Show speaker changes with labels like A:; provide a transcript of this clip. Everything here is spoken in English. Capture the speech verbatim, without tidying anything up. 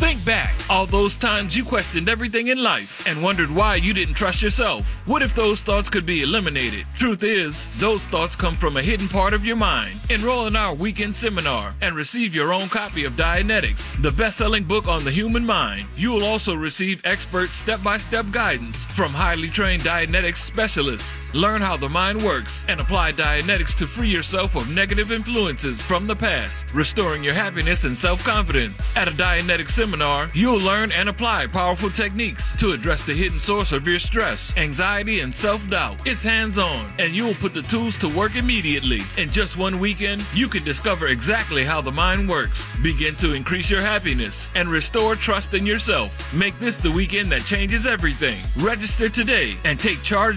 A: Think back, all those times you questioned everything in life and wondered why you didn't trust yourself. What if those thoughts could be eliminated? Truth is, those thoughts come from a hidden part of your mind. Enroll in our weekend seminar and receive your own copy of Dianetics, the best-selling book on the human mind. You will also receive expert step-by-step guidance from highly trained Dianetics specialists. Learn how the mind works and apply Dianetics to free yourself of negative influences from the past, restoring your happiness and self-confidence. At a Dianetics seminar, you'll learn and apply powerful techniques to address the hidden source of your stress, anxiety, and self-doubt. It's hands-on, and you'll put the tools to work immediately. In just one weekend, you can discover exactly how the mind works, begin to increase your happiness, and restore trust in yourself. Make this the weekend that changes everything. Register today and take charge